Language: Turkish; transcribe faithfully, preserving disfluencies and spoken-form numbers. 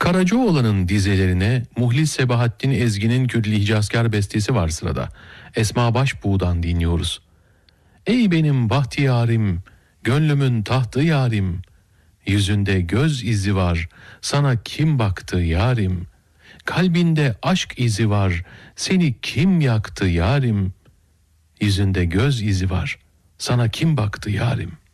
Karacaoğlan'ın dizelerine Muhlis Sebahattin Ezgi'nin Kürdili Hicazkar bestesi var sırada. Esma Başbuğ'dan dinliyoruz. Ey benim bahtiyarim, gönlümün tahtı yarim, yüzünde göz izi var, sana kim baktı yarim? Kalbinde aşk izi var, seni kim yaktı yarim? Yüzünde göz izi var, sana kim baktı yarim?